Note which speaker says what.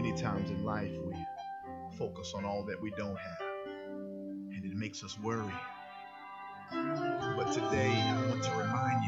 Speaker 1: Many times in life we focus on all that we don't have, and it makes us worry. But today I want to remind